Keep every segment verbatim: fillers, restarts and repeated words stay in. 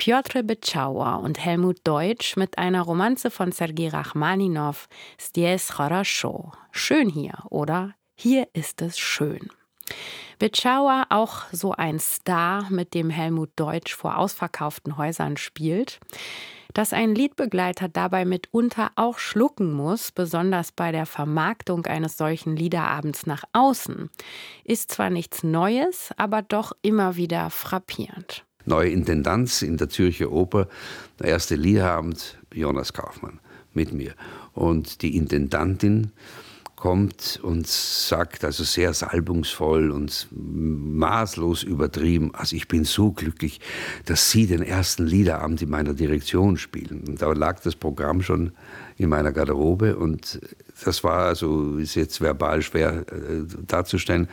Pjotr Beczała und Helmut Deutsch mit einer Romanze von Sergei Rachmaninow, Здесь хорошо. Schön hier, oder? Hier ist es schön. Beczała, auch so ein Star, mit dem Helmut Deutsch vor ausverkauften Häusern spielt. Dass ein Liedbegleiter dabei mitunter auch schlucken muss, besonders bei der Vermarktung eines solchen Liederabends nach außen, ist zwar nichts Neues, aber doch immer wieder frappierend. Neue Intendanz in der Zürcher Oper, der erste Liederabend, Jonas Kaufmann mit mir. Und die Intendantin kommt und sagt, also sehr salbungsvoll und maßlos übertrieben, also ich bin so glücklich, dass Sie den ersten Liederabend in meiner Direktion spielen. Und da lag das Programm schon in meiner Garderobe und das war, also ist jetzt verbal schwer äh, darzustellen,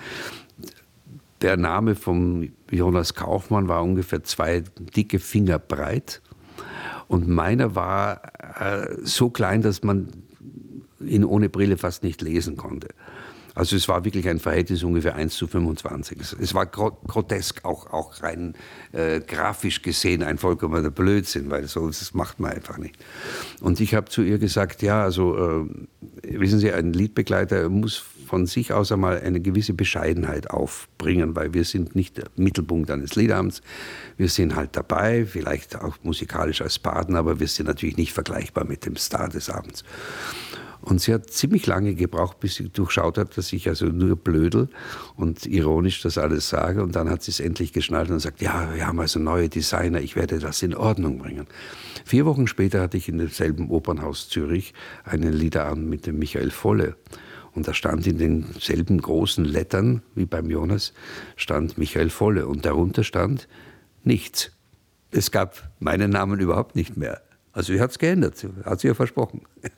der Name von Jonas Kaufmann war ungefähr zwei dicke Finger breit und meiner war äh, so klein, dass man ihn ohne Brille fast nicht lesen konnte. Also es war wirklich ein Verhältnis ungefähr eins zu fünfundzwanzig. Es war grotesk, auch, auch rein äh, grafisch gesehen ein vollkommener Blödsinn, weil so das macht man einfach nicht. Und ich habe zu ihr gesagt, ja, also äh, wissen Sie, ein Liedbegleiter muss von sich aus einmal eine gewisse Bescheidenheit aufbringen, weil wir sind nicht der Mittelpunkt eines Liederabends. Wir sind halt dabei, vielleicht auch musikalisch als Partner, aber wir sind natürlich nicht vergleichbar mit dem Star des Abends. Und sie hat ziemlich lange gebraucht, bis sie durchschaut hat, dass ich also nur blödel und ironisch das alles sage. Und dann hat sie es endlich geschnallt und sagt, ja, wir haben also neue Designer, ich werde das in Ordnung bringen. Vier Wochen später hatte ich in demselben Opernhaus Zürich einen Liederabend mit dem Michael Volle. Und da stand in denselben großen Lettern wie beim Jonas, stand Michael Volle. Und darunter stand nichts. Es gab meinen Namen überhaupt nicht mehr. Also sie hat es geändert, hat sie ja versprochen.